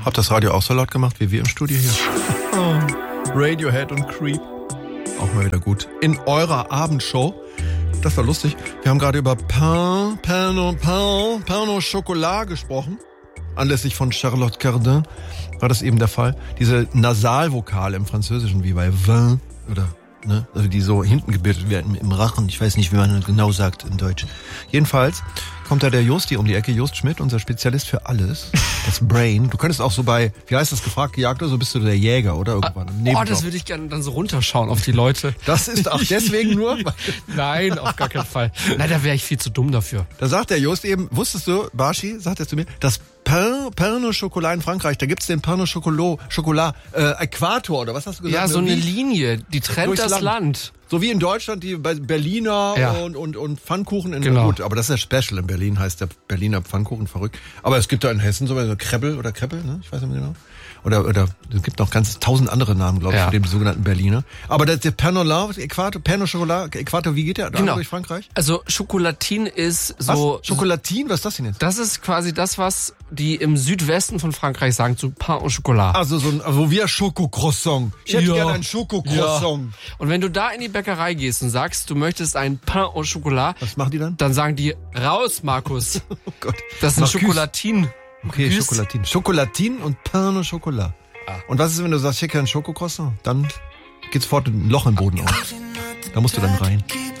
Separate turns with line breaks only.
Habt das Radio auch so laut gemacht wie wir im Studio hier? Oh, Radiohead und Creep. Auch mal wieder gut. In eurer Abendshow. Das war lustig. Wir haben gerade über Pain au Chocolat gesprochen. Anlässlich von Charlotte Cardin war das eben der Fall. Diese Nasalvokale im Französischen, wie bei Vin oder, ne, also die so hinten gebildet werden im Rachen. Ich weiß nicht, wie man genau sagt in Deutsch. Jedenfalls kommt da der Josti um die Ecke, Jost Schmidt, unser Spezialist für alles. Das Brain. Du könntest auch so bei, wie heißt das, gefragt, gejagt oder so, bist du der Jäger, oder? Irgendwann.
Oh, das würde ich gerne dann so runterschauen auf die Leute.
Das ist auch deswegen nur?
Nein, auf gar keinen Fall. Nein, da wäre ich viel zu dumm dafür.
Da sagt der Jost eben, wusstest du, Barschi, sagt er zu mir, das Pain au Chocolat in Frankreich, da gibt's den Pain au Chocolat, Äquator, oder was hast du gesagt?
Ja, so eine Linie, die trennt das Land.
So wie in Deutschland, die Berliner
ja.
und Pfannkuchen.
Genau.
Gut, aber das ist ja special. In Berlin heißt der Berliner Pfannkuchen verrückt. Aber es gibt da in Hessen so Kreppel, ne? Ich weiß nicht mehr genau. Oder es gibt noch ganz 1000 andere Namen, glaube ich, für den sogenannten Berliner. Aber der Pain au Chocolat, Äquator, wie geht der da durch Frankreich?
Also Chocolatin ist so...
Was? Chocolatin? Was ist das denn jetzt?
Das ist quasi das, was die im Südwesten von Frankreich sagen zu Pain au Chocolat.
Also so wie ein Schokocroissant. Ich hätte gerne ein Schokocroissant.
Ja. Und wenn du da in die Bäckerei gehst und sagst, du möchtest ein Pain au Chocolat...
Was machen die dann?
Dann sagen die, raus, Markus.
Oh Gott.
Das sind Chocolatin.
Okay, Chocolatin. Chocolatin und Pain au Chocolat. Und was ist, wenn du sagst, hier kein Schokocroissant? Dann geht sofort ein Loch im Boden auf. Da musst du dann rein.